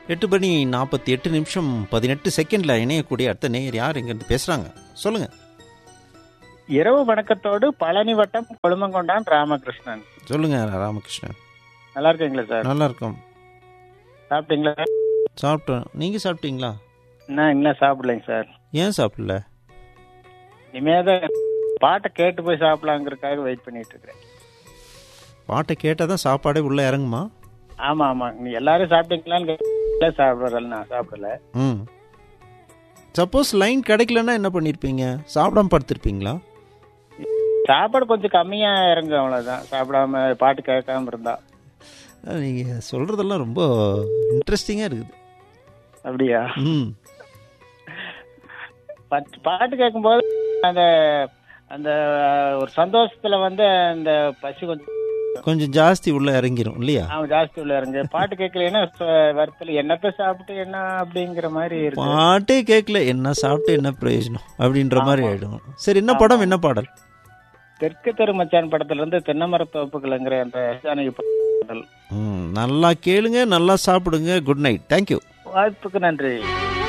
8:48 இணையக்கூடிய அடுத்த நேயர் யார் எங்கிருந்து பேசுறாங்க சொல்லுங்க. இரவு வணக்கத்தோடு பழனி வட்டம் கொழுமங்கொண்டான் ராமகிருஷ்ணன். சொல்லுங்க ராமகிருஷ்ணன். நல்லா இருக்கீங்களா சார்? நல்லா இருக்கும். சாப்பிட்டீங்களா? சாப்பிட்டோம். நீங்க சாப்பிட்டீங்களா? நான் இன்னும் சாப்பிடலைங்க சார். ஏன் சாப்பிடல? இனிமேதான் பாட்டை கேட்டு போய் சாப்பிடலாங்கிறதுக்காக வெயிட் பண்ணிட்டு இருக்கிறேன். பாட்டை கேட்டாதான் சாப்பாடே உள்ள இறங்குமா? ஆமா ஆமா. நீ எல்லாரும் சாப்பிட்டீங்களான்னு சாப்பிடல, நான் சாப்பிடல. சப்போஸ் லைன் கிடைக்கலன்னா என்ன பண்ணிருப்பீங்க? சாப்பிடாம படுத்திருப்பீங்களா? சாப்பாடு கொஞ்சம் கம்மியா இறங்கு, அவ்வளவுதான். சாப்பிடாம பாட்டு கேட்காம இருந்தா. நீங்க சொல்றதெல்லாம் ரொம்ப இன்ட்ரெஸ்டிங்கா இருக்குது. அப்படியா? பாட்டு கேட்கும்போது அந்த அந்த ஒரு சந்தோஷத்துல அந்த பசி கொஞ்சம் ஜாஸ்தி உள்ள இறங்கிரும் இல்லையா? ஜாஸ்தி உள்ள இறங்கு. பாட்டு கேட்கலன்னா வருத்தல என்னத்த சாப்பிட்டு என்ன அப்படிங்கிற மாதிரி இருக்கு. பாட்டே கேட்கல என்ன சாப்பிட்டு என்ன பிரயோஜனம் அப்படின்ற மாதிரி ஆயிடும். சரி, என்ன படம், என்ன பாடல்? தெற்கு தெரு மச்சான் படத்துல இருந்து தென்னமரத்தோப்புகள்ங்கிற அந்த பாடல். நல்லா கேளுங்க, நல்லா சாப்பிடுங்க. Good night. தேங்க்யூ. வாய்ப்புக்கு நன்றி.